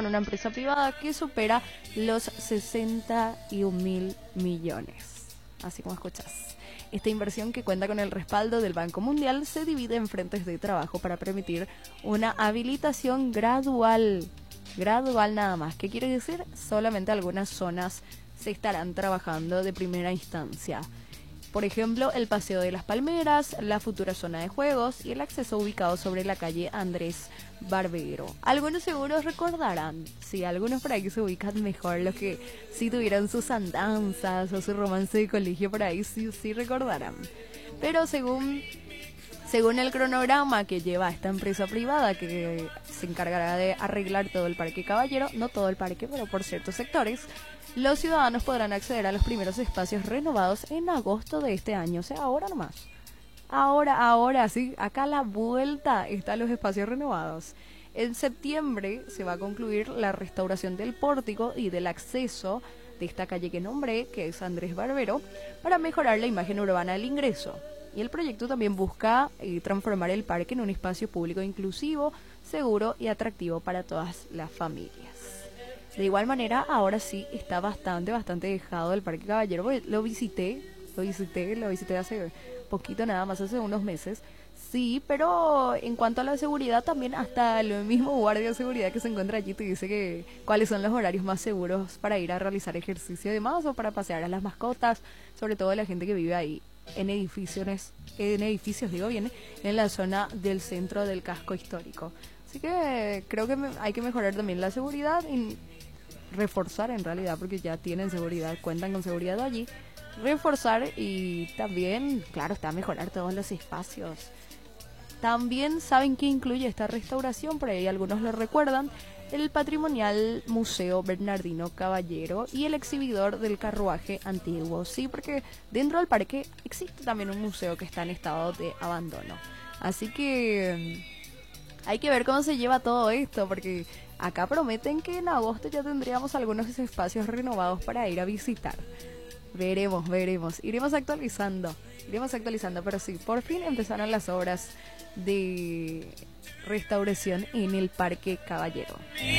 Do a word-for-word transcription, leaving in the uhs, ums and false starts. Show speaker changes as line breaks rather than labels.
con una empresa privada que supera los sesenta y un mil millones. Así como escuchas. Esta inversión, que cuenta con el respaldo del Banco Mundial, se divide en frentes de trabajo para permitir una habilitación gradual. Gradual nada más. ¿Qué quiere decir? Solamente algunas zonas se estarán trabajando de primera instancia. Por ejemplo, el Paseo de las Palmeras, la futura zona de juegos y el acceso ubicado sobre la calle Andrés Barbero. Algunos seguros recordarán, sí, algunos por ahí se ubican mejor, los que sí tuvieron sus andanzas o su romance de colegio por ahí, sí, sí recordarán. Pero según, según el cronograma que lleva esta empresa privada que se encargará de arreglar todo el Parque Caballero, no todo el parque, pero por ciertos sectores, los ciudadanos podrán acceder a los primeros espacios renovados en agosto de este año, o sea, ahora nomás. Ahora, ahora, sí, acá a la vuelta están los espacios renovados. En septiembre se va a concluir la restauración del pórtico y del acceso de esta calle que nombré, que es Andrés Barbero, para mejorar la imagen urbana del ingreso. Y el proyecto también busca eh, transformar el parque en un espacio público inclusivo, seguro y atractivo para todas las familias. De igual manera, ahora sí está bastante, bastante dejado el Parque Caballero. Lo visité, lo visité, lo visité hace poquito, nada más hace unos meses. Sí, pero en cuanto a la seguridad, también hasta el mismo guardia de seguridad que se encuentra allí te dice que cuáles son los horarios más seguros para ir a realizar ejercicio y demás, o para pasear a las mascotas, sobre todo la gente que vive ahí en edificios, en edificios, digo bien, en la zona del centro del casco histórico. Así que creo que hay que mejorar también la seguridad y reforzar en realidad, porque ya tienen seguridad, cuentan con seguridad allí, reforzar y también, claro, está mejorar todos los espacios. También saben que incluye esta restauración, por ahí algunos lo recuerdan, el patrimonial Museo Bernardino Caballero y el exhibidor del carruaje antiguo, sí, porque dentro del parque existe también un museo que está en estado de abandono. Así que hay que ver cómo se lleva todo esto, porque acá prometen que en agosto ya tendríamos algunos espacios renovados para ir a visitar. Veremos, veremos. Iremos actualizando, iremos actualizando, pero sí, por fin empezaron las obras de restauración en el Parque Caballero.